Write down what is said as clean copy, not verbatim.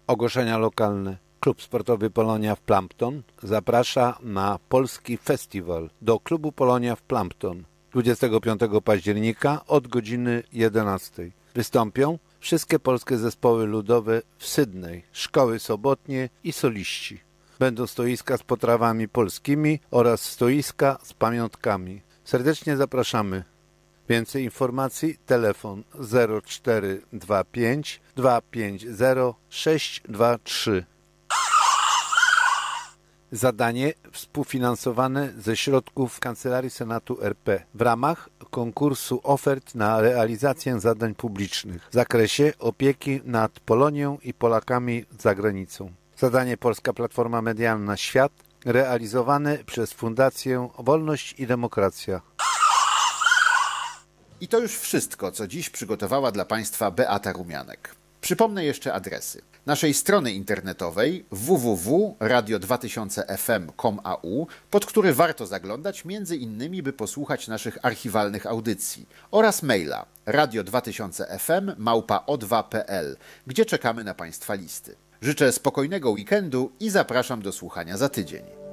Ogłoszenia lokalne. Klub Sportowy Polonia w Plumpton zaprasza na polski festiwal do Klubu Polonia w Plumpton 25 października od godziny 11. Wystąpią wszystkie polskie zespoły ludowe w Sydney, szkoły sobotnie i soliści. Będą stoiska z potrawami polskimi oraz stoiska z pamiątkami. Serdecznie zapraszamy. Więcej informacji telefon 0425 250 623. Zadanie współfinansowane ze środków Kancelarii Senatu RP w ramach konkursu ofert na realizację zadań publicznych w zakresie opieki nad Polonią i Polakami za granicą. Zadanie Polska Platforma Medialna Świat realizowane przez Fundację Wolność i Demokracja. I to już wszystko, co dziś przygotowała dla Państwa Beata Rumianek. Przypomnę jeszcze adresy naszej strony internetowej www.radio2000fm.com.au, pod który warto zaglądać m.in. by posłuchać naszych archiwalnych audycji, oraz maila radio2000fm@o2.pl, gdzie czekamy na Państwa listy. Życzę spokojnego weekendu i zapraszam do słuchania za tydzień.